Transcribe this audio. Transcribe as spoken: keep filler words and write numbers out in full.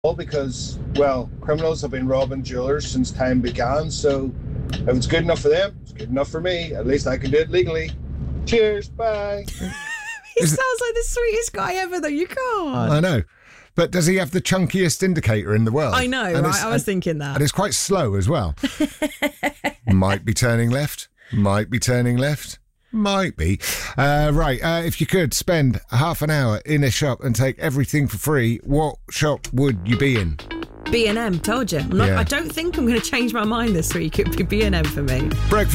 because, well, criminals have been robbing jewellers since time began, so if it's good enough for them, it's good enough for me. At least I can do it legally. Cheers, bye. He sounds like the sweetest guy ever, though. You can't. I know. But does he have the chunkiest indicator in the world? I know, and right? I was thinking that. And it's quite slow as well. Might be turning left. Might be turning left. Might be. Uh, right, uh, if you could spend half an hour in a shop and take everything for free, what shop would you be in? B and M, told you. I'm not, Yeah. I don't think I'm going to change my mind this week. It'd be B and M for me. Breakfast